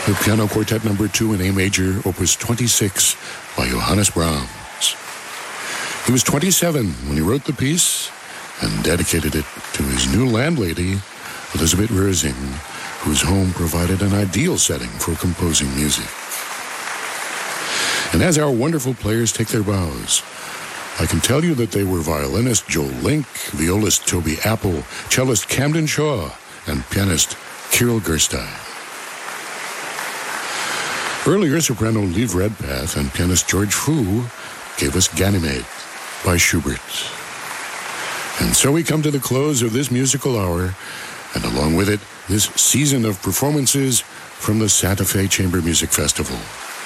The Piano Quartet No. 2 in A major, Opus 26 by Johannes Brahms. He was 27 when he wrote the piece and dedicated it to his new landlady, Elizabeth Rösing, whose home provided an ideal setting for composing music. And as our wonderful players take their bows, I can tell you that they were violinist Joe Link, violist Toby Apple, cellist Camden Shaw, and pianist Kirill Gerstein. Earlier, soprano Liv Redpath and pianist George Fu gave us Ganymede by Schubert. And so we come to the close of this musical hour, and along with it, this season of performances from the Santa Fe Chamber Music Festival.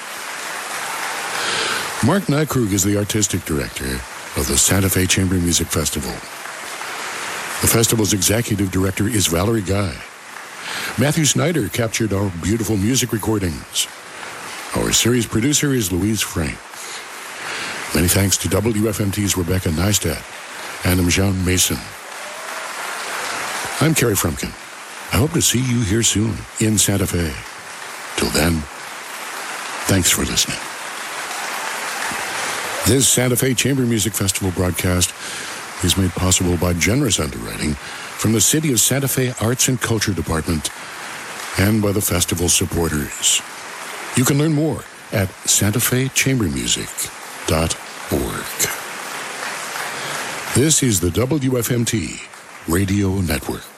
Mark Nykrug is the artistic director of the Santa Fe Chamber Music Festival. The festival's executive director is Valerie Guy. Matthew Snyder captured our beautiful music recordings. Our series producer is Louise Frank. Many thanks to WFMT's Rebecca Neistat and Jean Mason. I'm Kerry Frumkin. I hope to see you here soon in Santa Fe. Till then, thanks for listening. This Santa Fe Chamber Music Festival broadcast is made possible by generous underwriting from the City of Santa Fe Arts and Culture Department and by the festival supporters. You can learn more at santafechambermusic.org. This is the WFMT Radio Network.